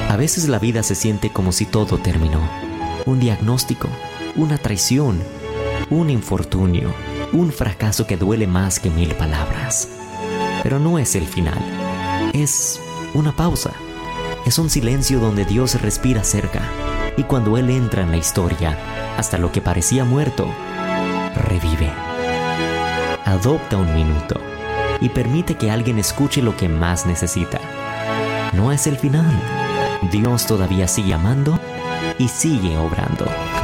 A veces la vida se siente como si todo terminó. Un diagnóstico, una traición, un infortunio, un fracaso que duele más que 1000 palabras. Pero no es el final. Es una pausa. Es un silencio donde Dios respira cerca. Y cuando Él entra en la historia, hasta lo que parecía muerto, revive. Adopta un minuto y permite que alguien escuche lo que más necesita. No es el final. Dios todavía sigue amando y sigue obrando.